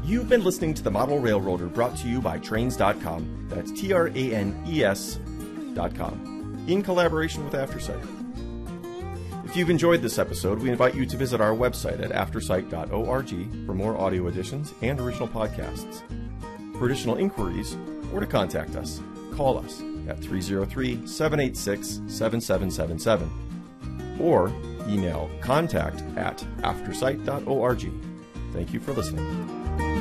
You've been listening to The Model Railroader, brought to you by Trains.com. That's TRANES.com, in collaboration with AfterSight. If you've enjoyed this episode, we invite you to visit our website at aftersight.org for more audio editions and original podcasts. For additional inquiries or to contact us, call us at 303-786-7777 or email contact@aftersight.org. Thank you for listening.